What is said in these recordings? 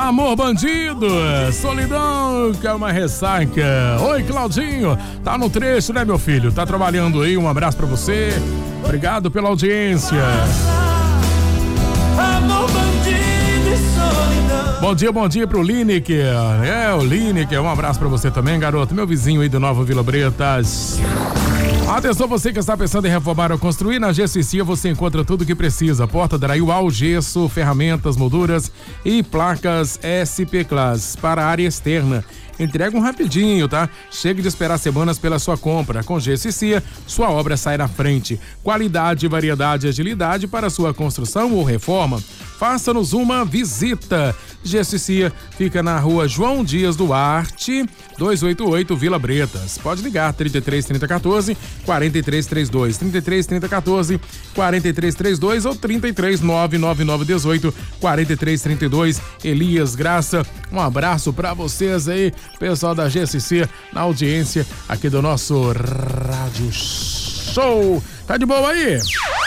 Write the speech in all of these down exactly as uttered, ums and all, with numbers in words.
Amor bandido, solidão que é uma ressaca. Oi, Claudinho, tá no trecho, né, meu filho? Tá trabalhando aí, um abraço pra você. Obrigado pela audiência. Amor bandido e solidão. Bom dia, bom dia pro Lineker. É, o Lineker, um abraço pra você também, garoto. Meu vizinho aí do Nova Vila Bretas. Atenção, você que está pensando em reformar ou construir, na Gesso e Cia você encontra tudo o que precisa. Porta drywall, gesso, ferramentas, molduras e placas S P Class para a área externa. Entregam rapidinho, tá? Chega de esperar semanas pela sua compra. Com Gesso e Cia, sua obra sai na frente. Qualidade, variedade e agilidade para sua construção ou reforma. Faça-nos uma visita. Gesso e Cia fica na rua João Dias Duarte, duzentos e oitenta e oito, Vila Bretas. Pode ligar, trinta e três, trinta, quatorze, quarenta e três, trinta e dois, trinta e três, trinta, quatorze, quarenta e três, trinta e dois ou trinta e três, nove nove nove, dezoito, quarenta e três, trinta e dois. Elias Graça, um abraço pra vocês aí, pessoal da Gesso e Cia, na audiência aqui do nosso Rádio Show. Tá de boa aí?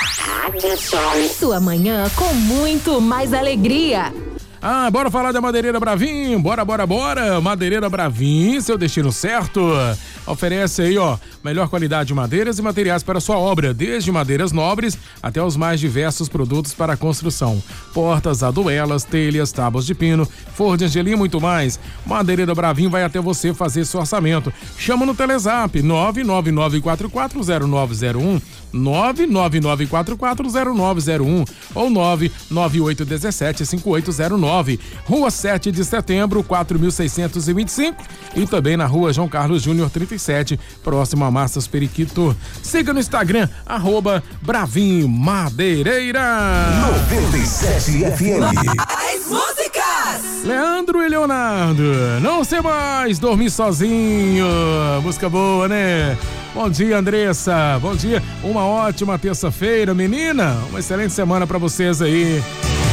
Sua manhã com muito mais alegria. Ah, bora falar da Madeireira Bravin, bora, bora, bora, Madeireira Bravin, seu destino certo, oferece aí, ó, melhor qualidade de madeiras e materiais para sua obra, desde madeiras nobres até os mais diversos produtos para a construção, portas, aduelas, telhas, tábuas de pino, forro de angelim e muito mais. Madeireira Bravin vai até você fazer seu orçamento, chama no Telezap nove nove nove quatro quatro zero nove zero um, nove nove nove quatro quatro zero nove zero um ou nove nove oito um sete cinco oito zero nove. Rua sete de setembro, quatro mil seiscentos e vinte e cinco, e também na Rua João Carlos Júnior trinta e sete, próximo a Massas Periquito. Siga no Instagram, arroba Bravin Madeireira. noventa e sete F M. As músicas. Leandro e Leonardo, não sei mais dormir sozinho. Música boa, né? Bom dia, Andressa. Bom dia. Uma ótima terça-feira, menina. Uma excelente semana pra vocês aí.